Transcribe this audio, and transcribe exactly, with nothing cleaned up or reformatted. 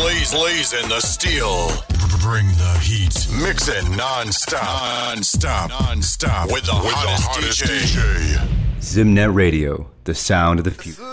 Blaze, blazing the steel. Bring the heat. Mixing non-stop. Non-stop. Non-stop. With the, With hottest, the hottest D J. Zimnet Radio, the sound of the future.